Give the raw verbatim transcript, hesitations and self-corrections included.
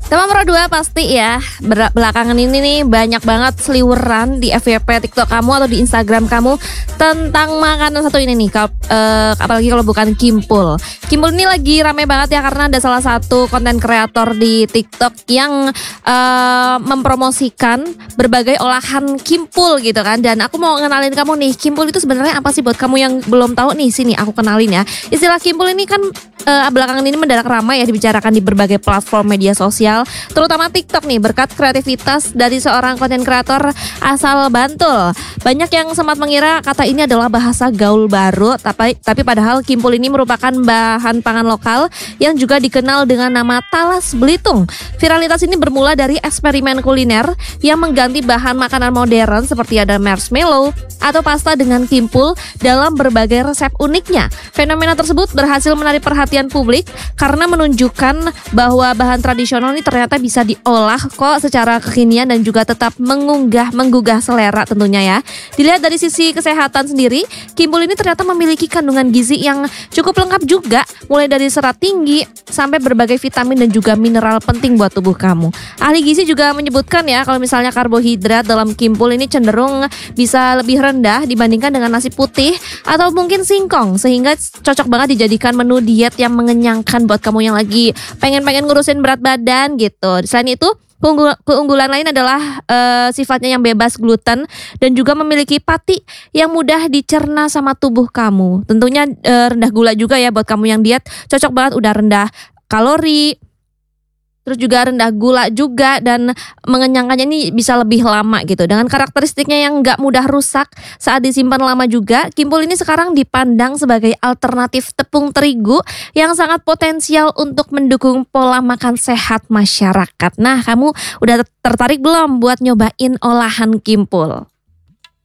Tema nomor dua pasti ya, ber- belakangan ini nih banyak banget seliweran di F Y P TikTok kamu atau di Instagram kamu tentang makanan satu ini nih, kal- eh, apalagi kalau bukan Kimpul. Kimpul ini lagi rame banget ya karena ada salah satu konten kreator di TikTok yang eh, mempromosikan berbagai olahan Kimpul gitu kan. Dan aku mau ngenalin kamu nih, Kimpul itu sebenarnya apa sih buat kamu yang belum tahu nih, sini aku kenalin ya. Istilah Kimpul ini kan eh, belakangan ini mendadak ramai ya dibicarakan di berbagai platform media sosial, terutama TikTok nih, berkat kreativitas dari seorang konten kreator asal Bantul. Banyak yang sempat mengira kata ini adalah bahasa gaul baru, tapi tapi padahal Kimpul ini merupakan bahan pangan lokal yang juga dikenal dengan nama talas Belitung. Viralitas ini bermula dari eksperimen kuliner yang mengganti bahan makanan modern seperti ada marshmallow atau pasta dengan Kimpul dalam berbagai resep uniknya. Fenomena tersebut berhasil menarik perhatian publik karena menunjukkan bahwa bahan tradisional ini ternyata bisa diolah kok secara kekinian dan juga tetap mengunggah menggugah selera tentunya ya. Dilihat dari sisi kesehatan sendiri, Kimpul ini ternyata memiliki kandungan gizi yang cukup lengkap juga, mulai dari serat tinggi sampai berbagai vitamin dan juga mineral penting buat tubuh kamu. Ahli gizi juga menyebutkan ya kalau misalnya karbohidrat dalam Kimpul ini cenderung bisa lebih rendah dibandingkan dengan nasi putih atau mungkin singkong, sehingga cocok banget dijadikan menu diet yang mengenyangkan buat kamu yang lagi pengen-pengen ngurusin berat badan gitu. Selain itu, keunggul- keunggulan lain adalah eh, sifatnya yang bebas gluten dan juga memiliki pati yang mudah dicerna sama tubuh kamu. Tentunya eh, rendah gula juga ya buat kamu yang diet, cocok banget, udah rendah kalori. Terus juga rendah gula juga dan mengenyangkannya ini bisa lebih lama gitu. Dengan karakteristiknya yang gak mudah rusak saat disimpan lama juga, Kimpul ini sekarang dipandang sebagai alternatif tepung terigu yang sangat potensial untuk mendukung pola makan sehat masyarakat. Nah, kamu udah tertarik belum buat nyobain olahan Kimpul?